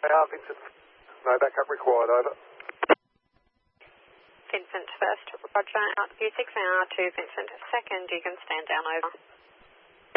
now, Vincent. No backup required, over. Vincent first, Roger, out U6 hour to Vincent second, you can stand down, over.